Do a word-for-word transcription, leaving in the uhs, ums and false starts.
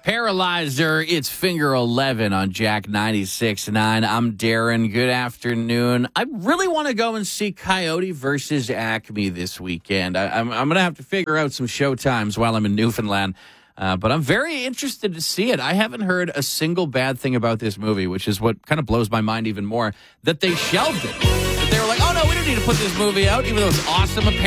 Paralyzer, it's Finger eleven on Jack ninety-six point nine. I'm Darren. Good afternoon. I really want to go and see Coyote versus Acme this weekend. I, I'm, I'm going to have to figure out some show times while I'm in Newfoundland, uh, but I'm very interested to see it. I haven't heard a single bad thing about this movie, which is what kind of blows my mind even more, that they shelved it. That they were like, oh, no, we don't need to put this movie out, even though it's awesome, apparently.